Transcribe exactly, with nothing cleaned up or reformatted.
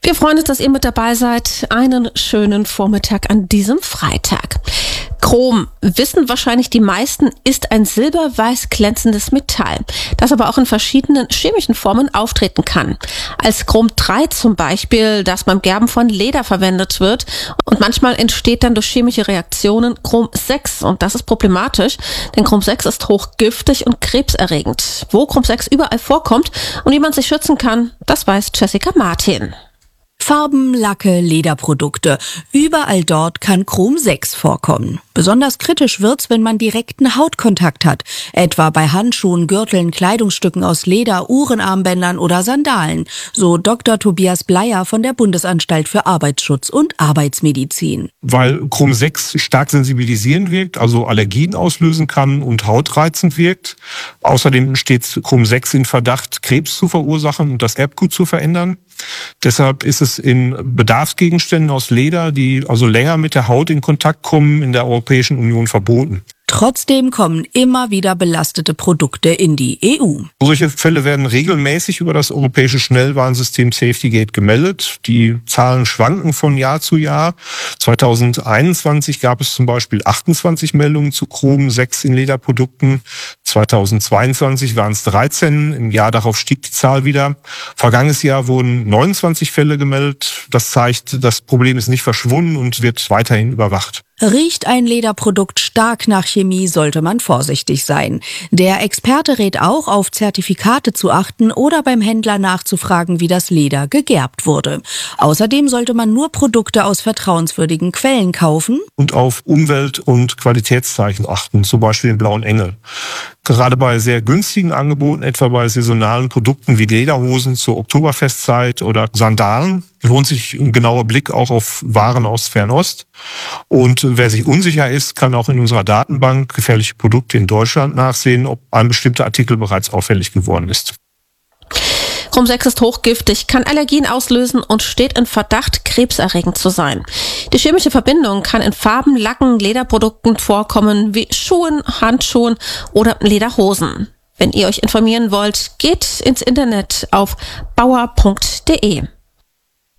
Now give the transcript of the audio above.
Wir freuen uns, dass ihr mit dabei seid. Einen schönen Vormittag an diesem Freitag. Chrom, wissen wahrscheinlich die meisten, ist ein silberweiß glänzendes Metall, das aber auch in verschiedenen chemischen Formen auftreten kann. Als Chrom drei zum Beispiel, das beim Gerben von Leder verwendet wird, und manchmal entsteht dann durch chemische Reaktionen Chrom sechs, und das ist problematisch, denn Chrom sechs ist hochgiftig und krebserregend. Wo Chrom sechs überall vorkommt und wie man sich schützen kann, das weiß Jessica Martin. Farben, Lacke, Lederprodukte. Überall dort kann Chrom sechs vorkommen. Besonders kritisch wird's, wenn man direkten Hautkontakt hat. Etwa bei Handschuhen, Gürteln, Kleidungsstücken aus Leder, Uhrenarmbändern oder Sandalen. So Doktor Tobias Bleier von der Bundesanstalt für Arbeitsschutz und Arbeitsmedizin. Weil Chrom sechs stark sensibilisierend wirkt, also Allergien auslösen kann und hautreizend wirkt. Außerdem steht Chrom sechs in Verdacht, Krebs zu verursachen und das Erbgut zu verändern. Deshalb ist es in Bedarfsgegenständen aus Leder, die also länger mit der Haut in Kontakt kommen, in der Europäischen Union verboten. Trotzdem kommen immer wieder belastete Produkte in die E U. Solche Fälle werden regelmäßig über das europäische Schnellwarnsystem SafetyGate gemeldet. Die Zahlen schwanken von Jahr zu Jahr. zweitausendeinundzwanzig gab es zum Beispiel achtundzwanzig Meldungen zu Chrom sechs in Lederprodukten. zweitausendzweiundzwanzig waren es dreizehn. Im Jahr darauf stieg die Zahl wieder. Vergangenes Jahr wurden neunundzwanzig Fälle gemeldet. Das zeigt, das Problem ist nicht verschwunden und wird weiterhin überwacht. Riecht ein Lederprodukt stark nach Chemie, sollte man vorsichtig sein. Der Experte rät auch, auf Zertifikate zu achten oder beim Händler nachzufragen, wie das Leder gegerbt wurde. Außerdem sollte man nur Produkte aus vertrauenswürdigen Quellen kaufen und auf Umwelt- und Qualitätszeichen achten, zum Beispiel den blauen Engel. Gerade bei sehr günstigen Angeboten, etwa bei saisonalen Produkten wie Lederhosen zur Oktoberfestzeit oder Sandalen, lohnt sich ein genauer Blick auch auf Waren aus Fernost. Und wer sich unsicher ist, kann auch in unserer Datenbank gefährliche Produkte in Deutschland nachsehen, ob ein bestimmter Artikel bereits auffällig geworden ist. Chrom sechs ist hochgiftig, kann Allergien auslösen und steht in Verdacht, krebserregend zu sein. Die chemische Verbindung kann in Farben, Lacken, Lederprodukten vorkommen, wie Schuhen, Handschuhen oder Lederhosen. Wenn ihr euch informieren wollt, geht ins Internet auf bauer punkt de.